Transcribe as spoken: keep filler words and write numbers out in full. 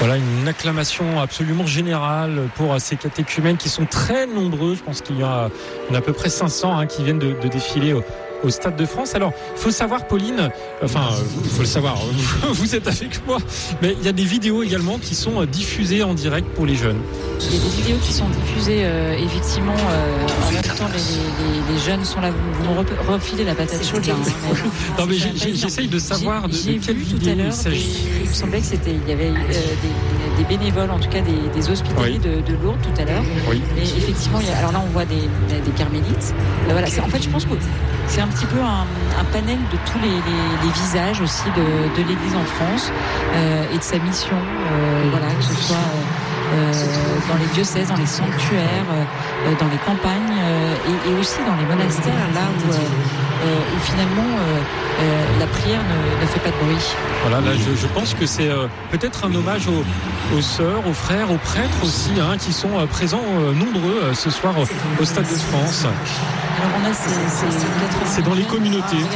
Voilà, une acclamation absolument générale pour ces catéchumènes qui sont très nombreux. Je pense qu'il y a, il y en a à peu près cinq cents hein, qui viennent de, de défiler au, au Stade de France. Alors, il faut savoir, Pauline, enfin, il faut le savoir, vous, vous êtes avec moi, mais il y a des vidéos également qui sont diffusées en direct pour les jeunes. Il y a des vidéos qui sont diffusées, euh, effectivement, euh, en même temps, les, les, les jeunes sont là. Vous, vous me refilez la patate chaude, là. Hein, non, mais j'ai, j'essaye de savoir de, j'ai, de quelle vidéo tout à l'heure, il s'agit. Il me semblait que c'était, il y avait euh, des, des bénévoles, en tout cas des, des hospitaliers oui. de, de Lourdes tout à l'heure. Oui. Mais effectivement, il y a, alors là, on voit des, des carmélites. Euh, voilà, c'est, en fait, je pense que c'est un petit peu un, un panel de tous les, les, les visages aussi de, de l'Église en France euh, et de sa mission. Euh, voilà, que ce soit euh, dans les diocèses, dans les sanctuaires, euh, dans les campagnes euh, et, et aussi dans les monastères, là où, euh, euh, où finalement euh, euh, la prière ne, ne fait pas de bruit. Voilà, là, je, je pense que c'est euh, peut-être un hommage aux, aux sœurs, aux frères, aux prêtres aussi, hein, qui sont euh, présents euh, nombreux euh, ce soir au, au Stade de France. Alors on a ces, ces c'est dans les communautés.